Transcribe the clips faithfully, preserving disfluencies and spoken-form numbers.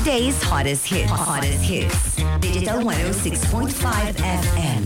Today's hottest hits. Hottest hits. Digital ciento seis punto cinco F M.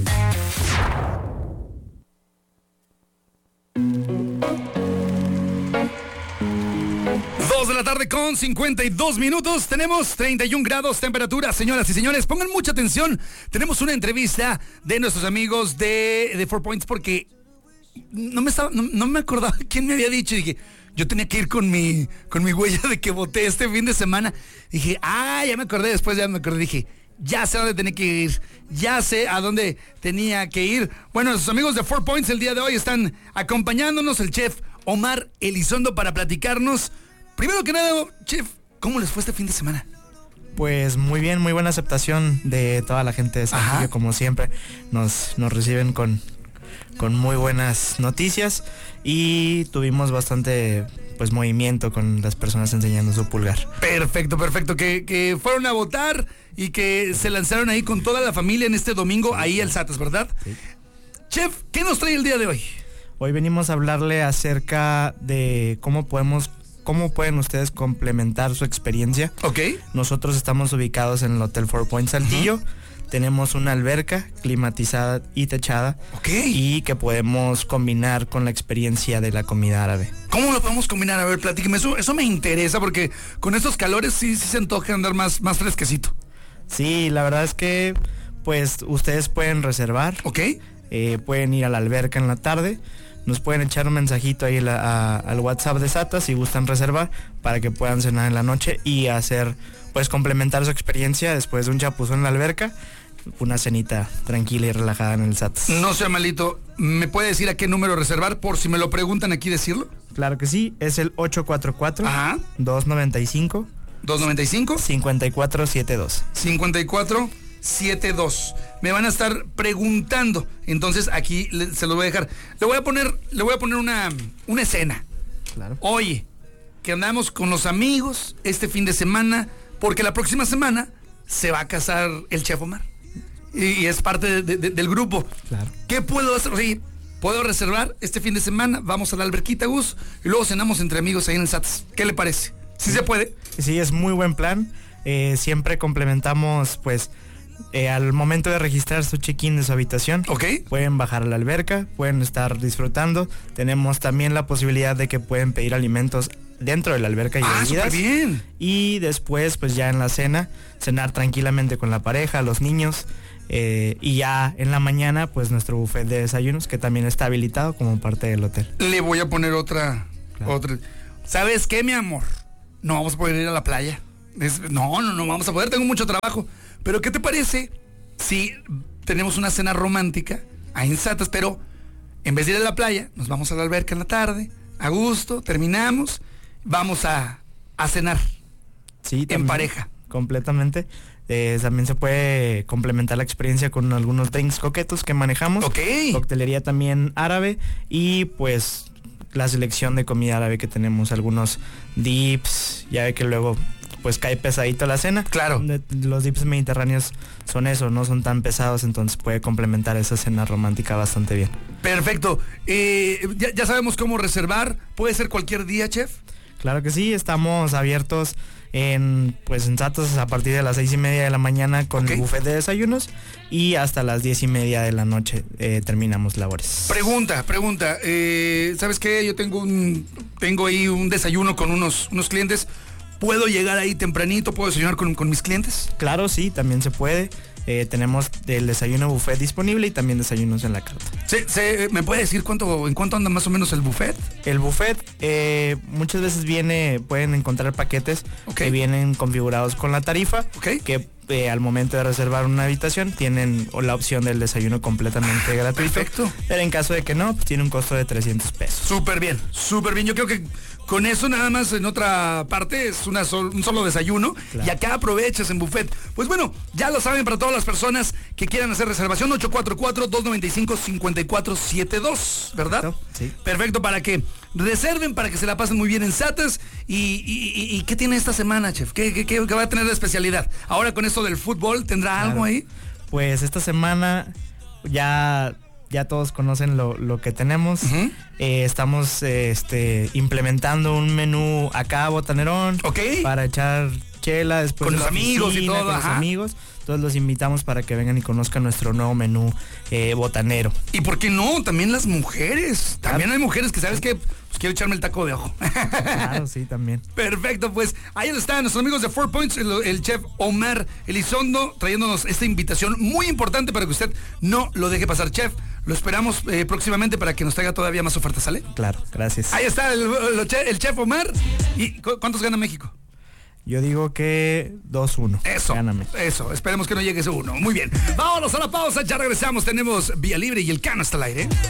Dos de la tarde con cincuenta y dos minutos. Tenemos treinta y un grados temperatura, señoras y señores. Pongan mucha atención. Tenemos una entrevista de nuestros amigos de, de Four Points porque no me estaba, no, no me acordaba quién me había dicho. Y dije, yo tenía que ir con mi, con mi huella de que voté este fin de semana. Dije, ah, ya me acordé. Después ya me acordé. Dije, ya sé a dónde tenía que ir. Ya sé a dónde tenía que ir. Bueno, nuestros amigos de Four Points el día de hoy están acompañándonos. El chef Omar Elizondo para platicarnos. Primero que nada, chef, ¿cómo les fue este fin de semana? Pues muy bien, muy buena aceptación de toda la gente de Saltillo, como siempre. Nos, nos reciben con, con muy buenas noticias y tuvimos bastante pues movimiento con las personas enseñando su pulgar. Perfecto, perfecto. Que, que fueron a votar y que se lanzaron ahí con toda la familia en este domingo ahí al Satas, ¿verdad? Sí. Chef, ¿qué nos trae el día de hoy? Hoy venimos a hablarle acerca de cómo podemos ¿Cómo pueden ustedes complementar su experiencia? Ok. Nosotros estamos ubicados en el Hotel Four Points Saltillo. Uh-huh. Tenemos una alberca climatizada y techada. Ok. Y que podemos combinar con la experiencia de la comida árabe. ¿Cómo lo podemos combinar? A ver, platíqueme. Eso, eso me interesa porque con estos calores sí, sí se antoja andar más, más fresquecito. Sí, la verdad es que pues ustedes pueden reservar. Ok. Eh, pueden ir a la alberca en la tarde. Nos pueden echar un mensajito ahí la, a, al WhatsApp de Satas si gustan reservar para que puedan cenar en la noche y hacer, pues complementar su experiencia después de un chapuzón en la alberca, una cenita tranquila y relajada en el Satas. No sea malito, ¿me puede decir a qué número reservar por si me lo preguntan aquí decirlo? Claro que sí, es el ocho cuatro cuatro, Ajá. dos nueve cinco, dos nueve cinco, cinco cuatro siete dos. cincuenta y cuatro setenta y dos. Me van a estar preguntando. Entonces aquí le, se los voy a dejar. Le voy a poner, le voy a poner una, una escena. Claro. Oye, que andamos con los amigos este fin de semana, porque la próxima semana se va a casar el chef Omar. Y, y es parte de, de, de, del grupo. Claro. ¿Qué puedo hacer? Oye, puedo reservar este fin de semana, vamos a la alberquita, Gus, y luego cenamos entre amigos ahí en el Satas. ¿Qué le parece? ¿Sí, sí se puede? Sí, es muy buen plan. Eh, siempre complementamos, pues, Eh, al momento de registrar su check-in de su habitación, okay, pueden bajar a la alberca, pueden estar disfrutando. Tenemos también la posibilidad de que pueden pedir alimentos dentro de la alberca y ah, bebidas. Bien. Y después, pues ya en la cena, cenar tranquilamente con la pareja, los niños. Eh, y ya en la mañana, pues nuestro buffet de desayunos, que también está habilitado como parte del hotel. Le voy a poner otra, claro. otra. ¿Sabes qué, mi amor? No vamos a poder ir a la playa. Es, no, no, no vamos a poder, tengo mucho trabajo. Pero ¿qué te parece si tenemos una cena romántica ahí en Satas, pero en vez de ir a la playa, nos vamos a la alberca en la tarde, a gusto, terminamos, vamos a, a cenar sí, en pareja? Completamente. Eh, también se puede complementar la experiencia con algunos drinks coquetos que manejamos. Ok. Coctelería también árabe y pues la selección de comida árabe que tenemos, algunos dips, ya ve que luego pues cae pesadito la cena. Claro. Los dips mediterráneos son eso, no son tan pesados, entonces puede complementar esa cena romántica bastante bien. Perfecto. Eh, ya, ya sabemos cómo reservar. ¿Puede ser cualquier día, chef? Claro que sí, estamos abiertos en pues en Satas a partir de las seis y media de la mañana con okay. el buffet de desayunos y hasta las diez y media de la noche eh, terminamos labores. Pregunta, pregunta. Eh, ¿Sabes qué? Yo tengo un tengo ahí un desayuno con unos, unos clientes. ¿Puedo llegar ahí tempranito? ¿Puedo desayunar con, con mis clientes? Claro, sí, también se puede. Eh, tenemos el desayuno buffet disponible y también desayunos en la carta. ¿Se, se, ¿Me puede decir cuánto, en cuánto anda más o menos el buffet? El buffet eh, muchas veces viene, pueden encontrar paquetes okay. que vienen configurados con la tarifa, okay. que eh, al momento de reservar una habitación tienen la opción del desayuno completamente ah, gratuito. Perfecto. Pero en caso de que no, pues tiene un costo de trescientos pesos. Súper bien, súper bien. Yo creo que con eso nada más en otra parte es una sol, un solo desayuno claro. y acá aprovechas en buffet. Pues bueno, ya lo saben para todas las personas que quieran hacer reservación, ocho cuatro cuatro, dos nueve cinco, cinco cuatro siete dos, ¿verdad? Perfecto, sí. Perfecto, para que reserven, para que se la pasen muy bien en Satas. ¿Y, y, y, y qué tiene esta semana, chef? ¿Qué, qué, qué va a tener de especialidad? Ahora con esto del fútbol, ¿tendrá claro. algo ahí? Pues esta semana ya... Ya todos conocen lo, lo que tenemos. Uh-huh. Eh, estamos eh, este, implementando un menú acá botanerón okay. para echar chela, después Con de los la amigos y oficina, todo, con los ajá. amigos. Entonces los invitamos para que vengan y conozcan nuestro nuevo menú eh, botanero. ¿Y por qué no? También las mujeres. También hay mujeres que, ¿sabes qué? Pues quiero echarme el taco de ojo. Claro, sí, también. Perfecto, pues ahí están nuestros amigos de Four Points, el, el chef Omar Elizondo, trayéndonos esta invitación muy importante para que usted no lo deje pasar, chef. Lo esperamos eh, próximamente para que nos traiga todavía más ofertas, ¿sale? Claro, gracias. Ahí está el, el, el chef Omar. ¿Y cu- cuántos gana México? Yo digo que dos uno. Eso, Gáname. eso, esperemos que no llegue ese uno. Muy bien, vámonos a la pausa, ya regresamos, tenemos Vía Libre y el Cano hasta el aire.